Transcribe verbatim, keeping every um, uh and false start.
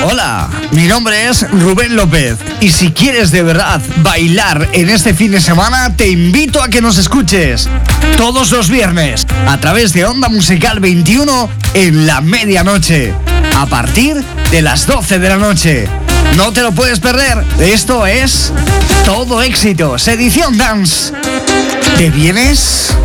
Hola, mi nombre es Rubén López y si quieres de verdad bailar en este fin de semana, te invito a que nos escuches todos los viernes a través de Onda Musical veintiuno en la medianoche, a partir de las doce de la noche. No te lo puedes perder, esto es Todo Éxitos, edición Dance. ¿Te vienes?